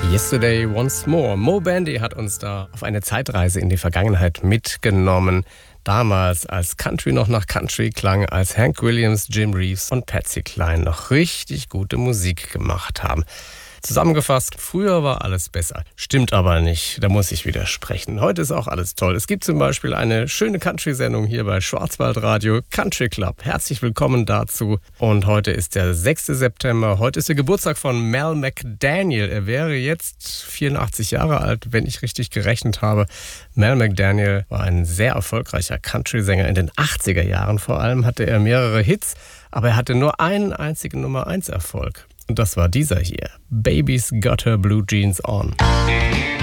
Yesterday Once More. Moe Bandy hat uns da auf eine Zeitreise in die Vergangenheit mitgenommen. Damals, als Country noch nach Country klang, als Hank Williams, Jim Reeves und Patsy Cline noch richtig gute Musik gemacht haben. Zusammengefasst, früher war alles besser. Stimmt aber nicht, da muss ich widersprechen. Heute ist auch alles toll. Es gibt zum Beispiel eine schöne Country-Sendung hier bei Schwarzwaldradio, Country Club. Herzlich willkommen dazu. Und heute ist der 6. September. Heute ist der Geburtstag von Mel McDaniel. Er wäre jetzt 84 Jahre alt, wenn ich richtig gerechnet habe. Mel McDaniel war ein sehr erfolgreicher Country-Sänger. In den 80er Jahren vor allem hatte er mehrere Hits, aber er hatte nur einen einzigen Nummer-1-Erfolg. Und das war dieser hier. Baby's Got Her Blue Jeans On.